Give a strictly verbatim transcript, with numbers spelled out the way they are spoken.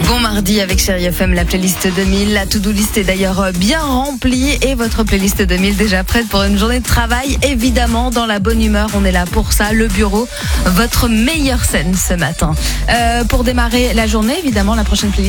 Bon mardi avec Chérie F M, la playlist deux mille. La to-do list est d'ailleurs bien remplie et votre playlist deux mille déjà prête pour une journée de travail. Évidemment, dans la bonne humeur, on est là pour ça. Le bureau, votre meilleure scène ce matin. Euh, pour démarrer la journée, évidemment, la prochaine playlist.